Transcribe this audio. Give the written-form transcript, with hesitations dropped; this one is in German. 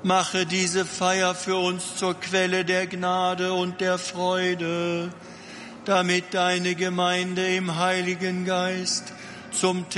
Mache diese Feier für uns zur Quelle der Gnade und der Freude, damit deine Gemeinde im Heiligen Geist zum